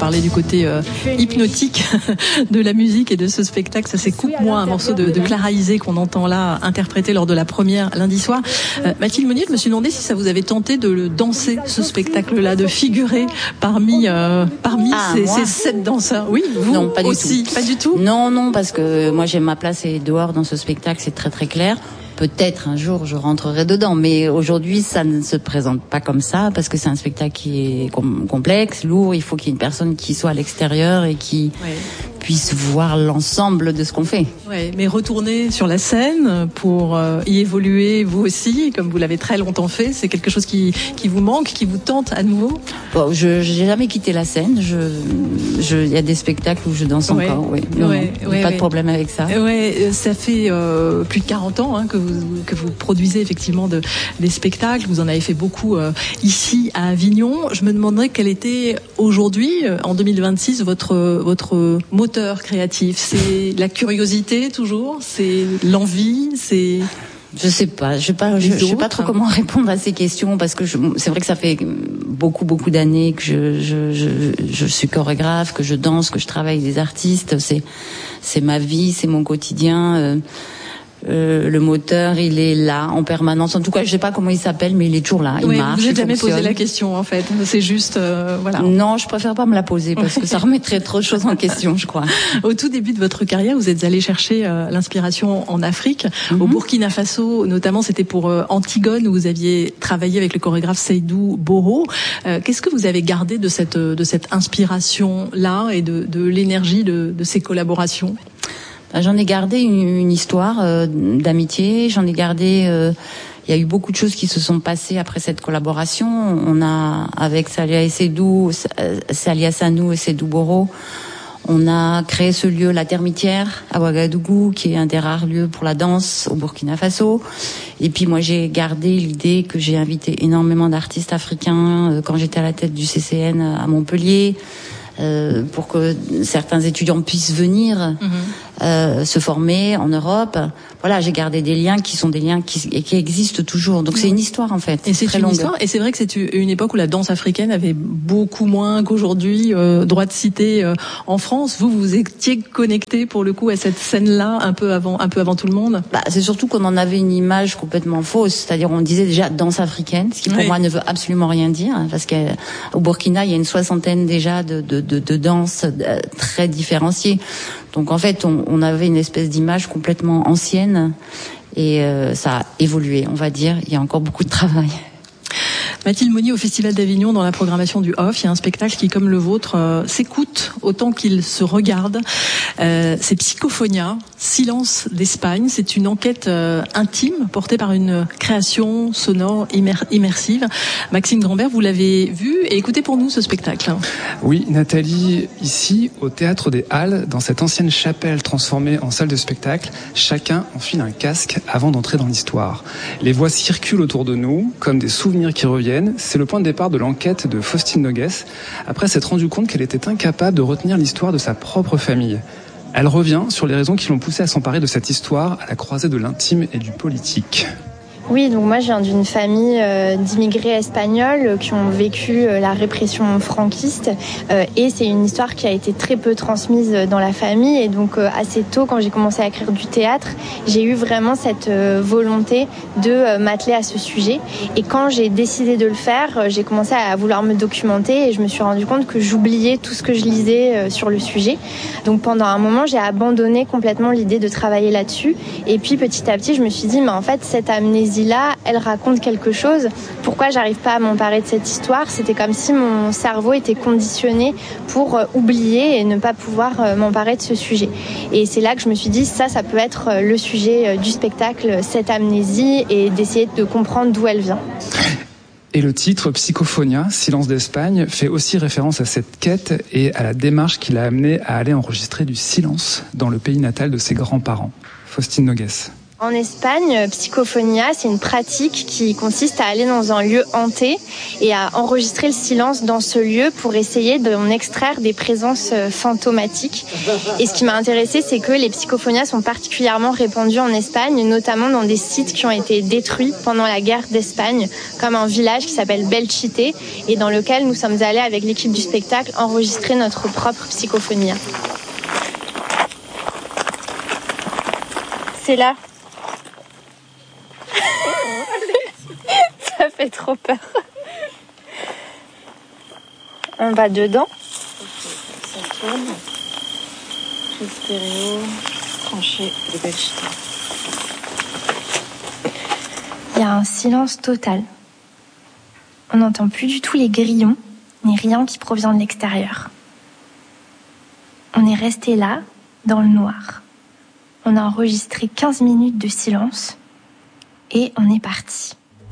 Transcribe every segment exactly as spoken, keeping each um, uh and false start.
parlait du côté euh, hypnotique de la musique et de ce spectacle. Ça c'est Coupe-moi, un morceau de, de Clara Isé qu'on entend là interprété lors de la première lundi soir. Euh, Mathilde Monnier, je me suis demandé si ça vous avait tenté de le danser, ce spectacle-là, de figurer parmi euh, parmi ah, ces, ces sept danseurs. Oui, vous non, pas aussi, du tout. Pas du tout. Non, non, parce que moi j'ai ma place et dehors dans ce spectacle, c'est très très clair. Peut-être un jour je rentrerai dedans, mais aujourd'hui ça ne se présente pas comme ça parce que c'est un spectacle qui est com- complexe, lourd. Il faut qu'il y ait une personne qui soit à l'extérieur et qui ouais. puisse voir l'ensemble de ce qu'on fait. Ouais, mais retourner sur la scène pour euh, y évoluer vous aussi, comme vous l'avez très longtemps fait, c'est quelque chose qui qui vous manque, qui vous tente à nouveau? Bon, je j'ai jamais quitté la scène. Je je il y a des spectacles où je danse ouais. encore. Oui, non, ouais, non, ouais, pas ouais. de problème avec ça. Ouais, ça fait euh, plus de quarante ans hein, que vous que vous produisez effectivement de, des spectacles. Vous en avez fait beaucoup euh, ici à Avignon. Je me demanderais quel était aujourd'hui, euh, en deux mille vingt-six, votre votre moteur créatif. C'est la curiosité toujours, c'est l'envie, c'est. Je sais pas, je sais pas, je, je sais pas trop comment répondre à ces questions parce que je, c'est vrai que ça fait beaucoup beaucoup d'années que je, je je je suis chorégraphe, que je danse, que je travaille avec des artistes. C'est c'est ma vie, c'est mon quotidien. Euh, Euh, le moteur, il est là en permanence. En tout cas, je sais pas comment il s'appelle, mais il est toujours là. Il oui, marche. Vous n'avez jamais fonctionne. posé la question, en fait. C'est juste, euh, voilà. Non, je préfère pas me la poser parce que ça remettrait trop de choses en question, je crois. Au tout début de votre carrière, vous êtes allé chercher euh, l'inspiration en Afrique, mm-hmm. au Burkina Faso, notamment. C'était pour euh, Antigone où vous aviez travaillé avec le chorégraphe Seydou Boro. Euh, qu'est-ce que vous avez gardé de cette de cette inspiration-là et de, de l'énergie de, de ces collaborations? J'en ai gardé une, une histoire euh, d'amitié. J'en ai gardé. Euh, il y a eu beaucoup de choses qui se sont passées après cette collaboration. On a avec Salia et Seydou, Salia Sanou et Seydou Boro, on a créé ce lieu, la Termitière, à Ouagadougou, qui est un des rares lieux pour la danse au Burkina Faso. Et puis moi, j'ai gardé l'idée que j'ai invité énormément d'artistes africains euh, quand j'étais à la tête du C C N à Montpellier. Euh, pour que certains étudiants puissent venir mm-hmm. euh, se former en Europe. Voilà, j'ai gardé des liens qui sont des liens qui, qui existent toujours. Donc mm-hmm. c'est une histoire en fait. Et c'est très une longue. histoire. Et c'est vrai que c'est une époque où la danse africaine avait beaucoup moins qu'aujourd'hui euh, droit de cité euh, en France. Vous, vous étiez connecté pour le coup à cette scène-là un peu avant, un peu avant tout le monde. Bah, c'est surtout qu'on en avait une image complètement fausse. C'est-à-dire, on disait déjà danse africaine, ce qui pour oui. moi ne veut absolument rien dire, parce qu'au Burkina, il y a une soixantaine déjà de, de De, de danse très différenciée. Donc en fait, on, on avait une espèce d'image complètement ancienne et euh, ça a évolué, on va dire. Il y a encore beaucoup de travail. Mathilde Monnier, au Festival d'Avignon, dans la programmation du Off, il y a un spectacle qui, comme le vôtre, euh, s'écoute autant qu'il se regarde. Euh, c'est Psychophonia, Silence d'Espagne. C'est une enquête euh, intime portée par une création sonore immer- immersive. Maxime Grambert, vous l'avez vu et écoutez pour nous ce spectacle. Oui, Nathalie, ici, au Théâtre des Halles, dans cette ancienne chapelle transformée en salle de spectacle, chacun enfile un casque avant d'entrer dans l'histoire. Les voix circulent autour de nous, comme des souvenirs qui reviennent. C'est le point de départ de l'enquête de Faustine Nogues, après s'être rendu compte qu'elle était incapable de retenir l'histoire de sa propre famille. Elle revient sur les raisons qui l'ont poussée à s'emparer de cette histoire à la croisée de l'intime et du politique. Oui, donc moi je viens d'une famille euh, d'immigrés espagnols qui ont vécu euh, la répression franquiste euh, et c'est une histoire qui a été très peu transmise dans la famille et donc euh, assez tôt quand j'ai commencé à écrire du théâtre, j'ai eu vraiment cette euh, volonté de euh, m'atteler à ce sujet et quand j'ai décidé de le faire, euh, j'ai commencé à vouloir me documenter et je me suis rendu compte que j'oubliais tout ce que je lisais euh, sur le sujet. Donc pendant un moment, j'ai abandonné complètement l'idée de travailler là-dessus et puis petit à petit, je me suis dit mais en fait cette amnésie là, elle raconte quelque chose. Pourquoi j'arrive pas à m'emparer de cette histoire? C'était comme si mon cerveau était conditionné pour euh, oublier et ne pas pouvoir euh, m'emparer de ce sujet. Et c'est là que je me suis dit, ça, ça peut être euh, le sujet euh, du spectacle, cette amnésie, et d'essayer de comprendre d'où elle vient. Et le titre Psychophonia, Silence d'Espagne, fait aussi référence à cette quête et à la démarche qui l'a amené à aller enregistrer du silence dans le pays natal de ses grands-parents. Faustine Nogues. En Espagne, psychophonia, c'est une pratique qui consiste à aller dans un lieu hanté et à enregistrer le silence dans ce lieu pour essayer d'en extraire des présences fantomatiques. Et ce qui m'a intéressée, c'est que les psychophonias sont particulièrement répandues en Espagne, notamment dans des sites qui ont été détruits pendant la guerre d'Espagne, comme un village qui s'appelle Belchite et dans lequel nous sommes allés avec l'équipe du spectacle enregistrer notre propre psychophonia. C'est là. Ça fait trop peur. On va dedans. Ça tourne. Stéréo, tranché de Belchite. Il y a un silence total. On n'entend plus du tout les grillons, ni rien qui provient de l'extérieur. On est resté là, dans le noir. On a enregistré quinze minutes de silence et on est parti.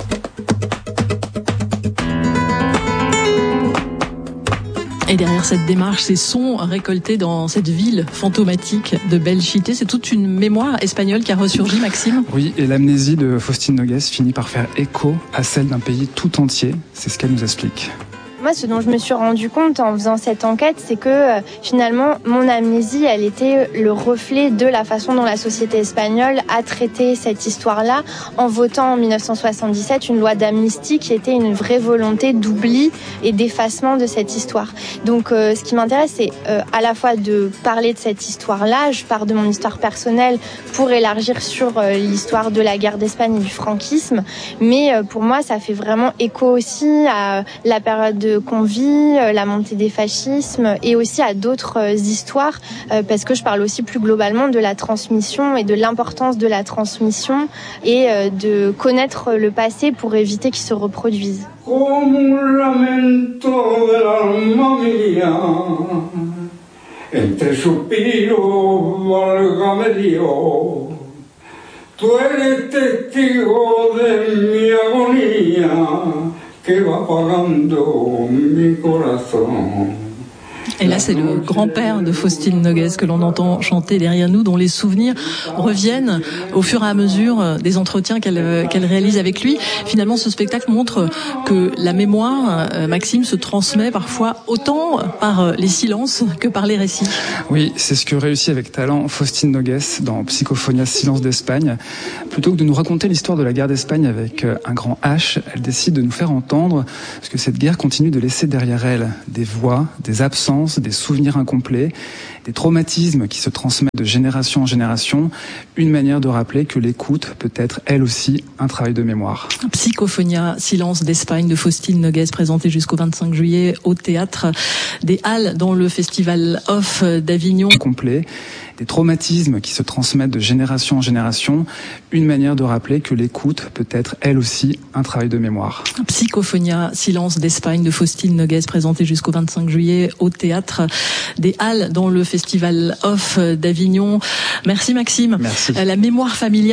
Et derrière cette démarche, ces sons récoltés dans cette ville fantomatique de Belchite, c'est toute une mémoire espagnole qui a ressurgi, Maxime. Oui, et l'amnésie de Faustine Noguès finit par faire écho à celle d'un pays tout entier. C'est ce qu'elle nous explique. Moi, ce dont je me suis rendu compte en faisant cette enquête, c'est que euh, finalement, mon amnésie, elle était le reflet de la façon dont la société espagnole a traité cette histoire-là en votant en dix-neuf cent soixante-dix-sept une loi d'amnistie qui était une vraie volonté d'oubli et d'effacement de cette histoire. Donc, euh, ce qui m'intéresse, c'est euh, à la fois de parler de cette histoire-là, je pars de mon histoire personnelle pour élargir sur euh, l'histoire de la guerre d'Espagne et du franquisme, mais euh, pour moi, ça fait vraiment écho aussi à la période de qu'on vit, la montée des fascismes et aussi à d'autres histoires parce que je parle aussi plus globalement de la transmission et de l'importance de la transmission et de connaître le passé pour éviter qu'il se reproduise. Comme un lamento del alma mía, entre suspiros, válgame Dios, tú eres testigo de mi agonía. Que va pagando mi corazón. Et là, c'est le grand-père de Faustine Noguès que l'on entend chanter derrière nous, dont les souvenirs reviennent au fur et à mesure des entretiens qu'elle qu'elle réalise avec lui. Finalement, ce spectacle montre que la mémoire, Maxime, se transmet parfois autant par les silences que par les récits. Oui, c'est ce que réussit avec talent Faustine Noguès dans Psychophonia Silence d'Espagne. Plutôt que de nous raconter l'histoire de la guerre d'Espagne avec un grand H, elle décide de nous faire entendre ce que cette guerre continue de laisser derrière elle. Des voix, des absences, des souvenirs incomplets, des traumatismes qui se transmettent de génération en génération, une manière de rappeler que l'écoute peut être elle aussi un travail de mémoire. Psychophonia, Silence d'Espagne de Faustine Noguès, présenté jusqu'au vingt-cinq juillet au Théâtre des Halles dans le Festival Off d'Avignon. Complet, des traumatismes qui se transmettent de génération en génération, une manière de rappeler que l'écoute peut être elle aussi un travail de mémoire. Psychophonia, Silence d'Espagne de Faustine Noguès, présenté jusqu'au vingt-cinq juillet au Théâtre des Halles dans le Festival Off d'Avignon. Merci Maxime. Merci. La mémoire familiale